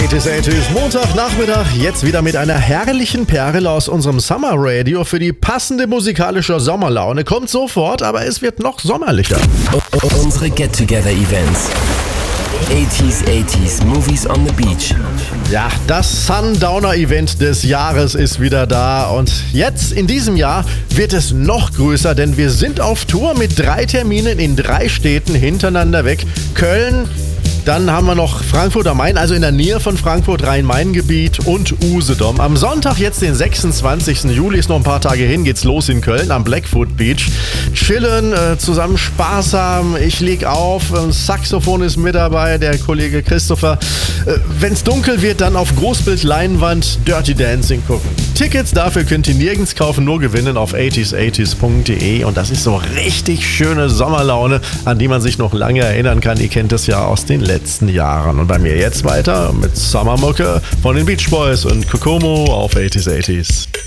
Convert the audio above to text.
80s, Montagnachmittag, jetzt wieder mit einer herrlichen Perle aus unserem Summer Radio für die passende musikalische Sommerlaune. Kommt sofort, aber es wird noch sommerlicher. Unsere Get-Together-Events. 80s, Movies on the Beach. Ja, das Sundowner-Event des Jahres ist wieder da und jetzt in diesem Jahr wird es noch größer, denn wir sind auf Tour mit 3 Terminen in 3 Städten hintereinander weg. Köln, dann haben wir noch Frankfurt am Main, also in der Nähe von Frankfurt, Rhein-Main-Gebiet und Usedom. Am Sonntag, jetzt den 26. Juli, ist noch ein paar Tage hin, geht's los in Köln am Blackfoot Beach. Chillen, zusammen Spaß haben, ich leg auf, Saxophon ist mit dabei, der Kollege Christopher. Wenn's dunkel wird, dann auf Großbildleinwand Dirty Dancing gucken. Tickets dafür könnt ihr nirgends kaufen, nur gewinnen auf 80s80s.de und das ist so richtig schöne Sommerlaune, an die man sich noch lange erinnern kann. Ihr kennt das ja aus den letzten Jahren. Und bei mir jetzt weiter mit Summermucke von den Beach Boys und Kokomo auf 80s80s.